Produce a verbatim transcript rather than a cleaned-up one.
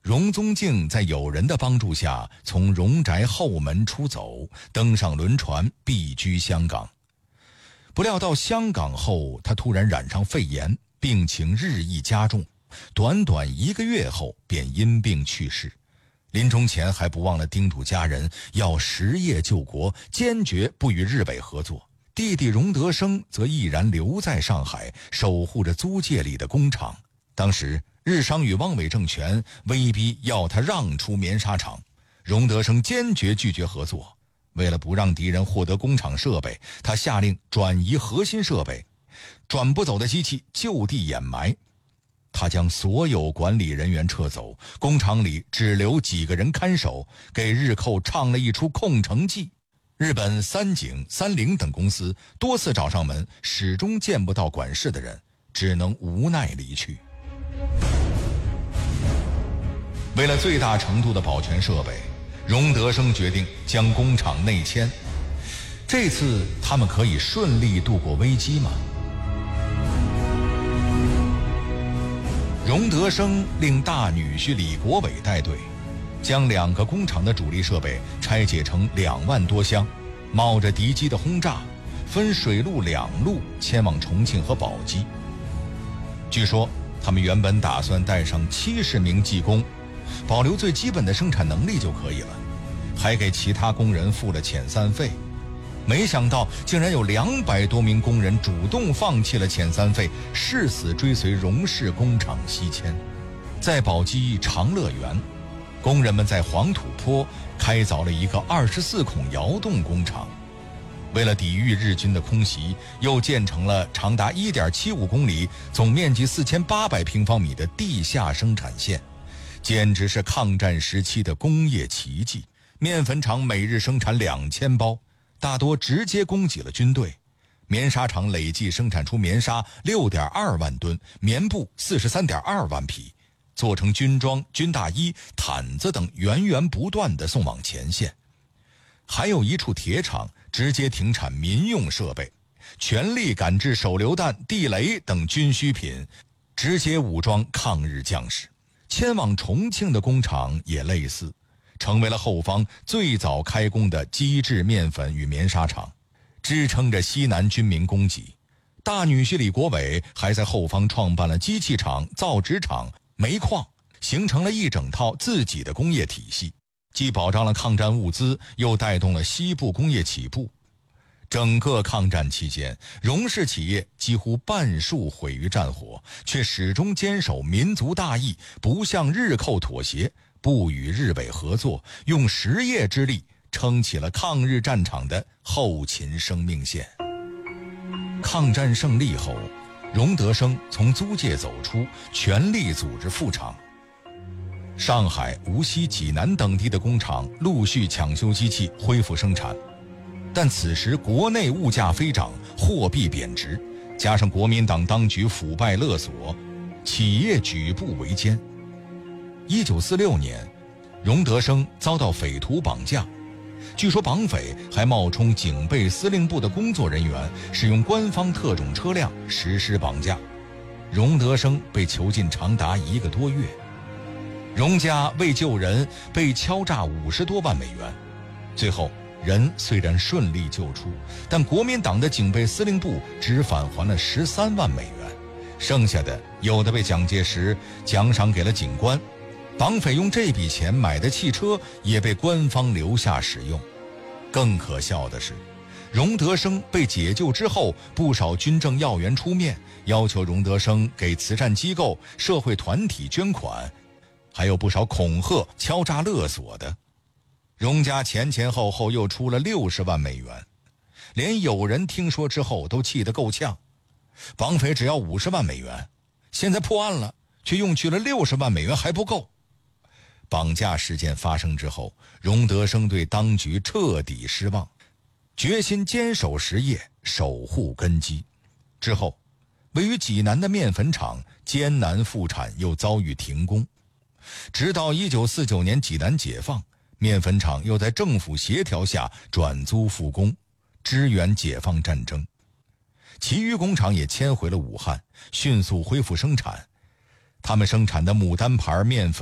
荣宗敬在友人的帮助下，从荣宅后门出走，登上轮船，避居香港。不料到香港后，他突然染上肺炎，病情日益加重，短短一个月后便因病去世。临终前还不忘了叮嘱家人要实业救国，坚决不与日伪合作。弟弟荣德生则毅然留在上海，守护着租界里的工厂。当时日商与汪伪政权威逼要他让出棉纱厂，荣德生坚决拒绝合作。为了不让敌人获得工厂设备，他下令转移核心设备，转不走的机器就地掩埋。他将所有管理人员撤走，工厂里只留几个人看守，给日寇唱了一出空城计。日本三井、三菱等公司多次找上门，始终见不到管事的人，只能无奈离去。为了最大程度的保全设备，荣德生决定将工厂内迁。这次他们可以顺利度过危机吗？荣德生令大女婿李国伟带队，将两个工厂的主力设备拆解成两万多箱，冒着敌机的轰炸，分水陆两路迁往重庆和宝鸡。据说他们原本打算带上七十名技工，保留最基本的生产能力就可以了，还给其他工人付了遣散费。没想到竟然有两百多名工人主动放弃了遣散费，誓死追随荣氏工厂西迁。在宝鸡长乐园，工人们在黄土坡开凿了一个二十四孔窑洞工厂。为了抵御日军的空袭，又建成了长达 一点七五公里、总面积四千八百平方米的地下生产线，简直是抗战时期的工业奇迹。面粉厂每日生产两千包，大多直接供给了军队。棉纱厂累计生产出棉纱 六点二万吨，棉布 四十三点二万匹，做成军装、军大衣、毯子等源源不断地送往前线。还有一处铁厂直接停产民用设备，全力赶制手榴弹、地雷等军需品，直接武装抗日将士。迁往重庆的工厂也类似，成为了后方最早开工的机制面粉与棉纱厂，支撑着西南军民供给。大女婿李国伟还在后方创办了机器厂、造纸厂、煤矿，形成了一整套自己的工业体系，既保障了抗战物资，又带动了西部工业起步。整个抗战期间，荣氏企业几乎半数毁于战火，却始终坚守民族大义，不向日寇妥协，不与日伪合作，用实业之力撑起了抗日战场的后勤生命线。抗战胜利后，荣德生从租界走出，全力组织复厂。上海、无锡、济南等地的工厂陆续抢修机器，恢复生产。但此时国内物价飞涨，货币贬值，加上国民党当局腐败勒索，企业举步维艰。一九四六年，荣德生遭到匪徒绑架，据说绑匪还冒充警备司令部的工作人员，使用官方特种车辆实施绑架。荣德生被囚禁长达一个多月，荣家为救人被敲诈五十多万美元，最后人虽然顺利救出，但国民党的警备司令部只返还了十三万美元，剩下的有的被蒋介石奖赏给了警官，绑匪用这笔钱买的汽车也被官方留下使用。更可笑的是，荣德生被解救之后，不少军政要员出面要求荣德生给慈善机构、社会团体捐款，还有不少恐吓、敲诈勒索的。荣家前前后后又出了六十万美元，连友人听说之后都气得够呛。绑匪只要五十万美元，现在破案了，却用去了六十万美元还不够。绑架事件发生之后，荣德生对当局彻底失望，决心坚守实业，守护根基。之后，位于济南的面粉厂艰难复产，又遭遇停工。直到一九四九年济南解放，面粉厂又在政府协调下转租复工，支援解放战争。其余工厂也迁回了武汉，迅速恢复生产。他们生产的牡丹牌面粉